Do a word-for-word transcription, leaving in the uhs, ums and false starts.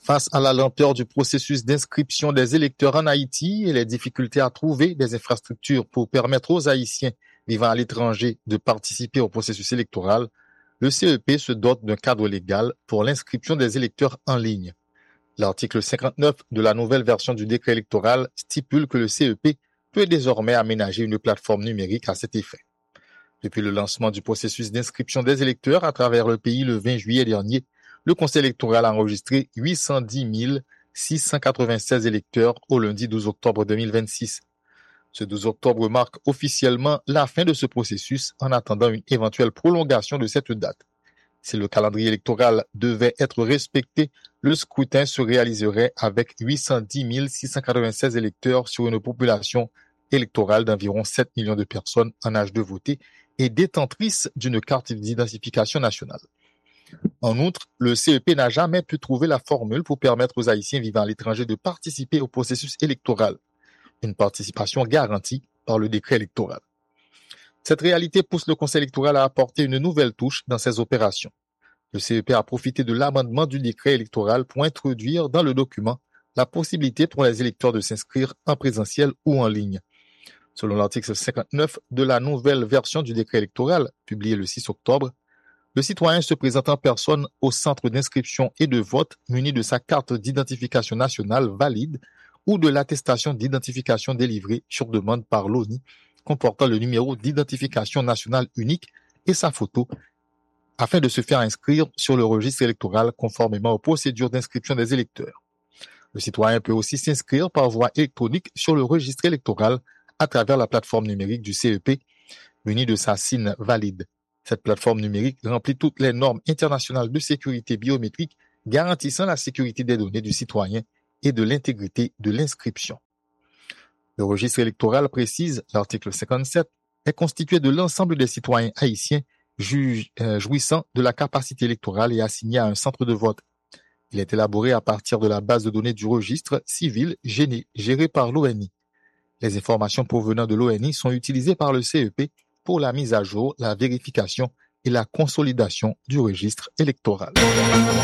Face à la lenteur du processus d'inscription des électeurs en Haïti et les difficultés à trouver des infrastructures pour permettre aux Haïtiens vivant à l'étranger de participer au processus électoral, le C E P se dote d'un cadre légal pour l'inscription des électeurs en ligne. L'article cinquante-neuf de la nouvelle version du décret électoral stipule que le C E P peut désormais aménager une plateforme numérique à cet effet. Depuis le lancement du processus d'inscription des électeurs à travers le pays le vingt juillet dernier, le Conseil électoral a enregistré huit cent dix mille six cent quatre-vingt-seize électeurs au lundi douze octobre deux mille vingt-six. Ce douze octobre marque officiellement la fin de ce processus en attendant une éventuelle prolongation de cette date. Si le calendrier électoral devait être respecté, le scrutin se réaliserait avec huit cent dix mille six cent quatre-vingt-seize électeurs sur une population électorale d'environ sept millions de personnes en âge de voter et détentrices d'une carte d'identification nationale. En outre, le C E P n'a jamais pu trouver la formule pour permettre aux Haïtiens vivant à l'étranger de participer au processus électoral, une participation garantie par le décret électoral. Cette réalité pousse le Conseil électoral à apporter une nouvelle touche dans ses opérations. Le C E P a profité de l'amendement du décret électoral pour introduire dans le document la possibilité pour les électeurs de s'inscrire en présentiel ou en ligne. Selon l'article cinquante-neuf de la nouvelle version du décret électoral, publié le six octobre, le citoyen se présente en personne au centre d'inscription et de vote muni de sa carte d'identification nationale valide ou de l'attestation d'identification délivrée sur demande par l'O N I comportant le numéro d'identification nationale unique et sa photo afin de se faire inscrire sur le registre électoral conformément aux procédures d'inscription des électeurs. Le citoyen peut aussi s'inscrire par voie électronique sur le registre électoral à travers la plateforme numérique du C E P munie de sa S I N valide. Cette plateforme numérique remplit toutes les normes internationales de sécurité biométrique garantissant la sécurité des données du citoyen et de l'intégrité de l'inscription. Le registre électoral, précise l'article cinquante-sept, est constitué de l'ensemble des citoyens haïtiens ju- euh, jouissant de la capacité électorale et assignés à un centre de vote. Il est élaboré à partir de la base de données du registre civil gêné- géré par l'O N I. Les informations provenant de l'O N I sont utilisées par le C E P pour la mise à jour, la vérification et la consolidation du registre électoral.